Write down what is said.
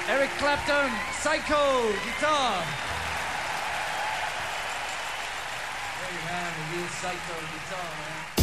Eric Clapton, Psycho, guitar. Hey man, the real Psycho guitar, man.